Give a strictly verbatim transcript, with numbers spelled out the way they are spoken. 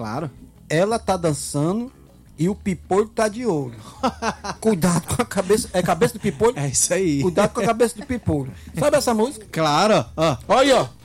Claro. Ela tá dançando e o pimpolho tá de olho. Cuidado com a cabeça. É cabeça do pimpolho? É isso aí. Cuidado com a cabeça do pimpolho. Sabe essa música? Claro. Ó. Olha, ó.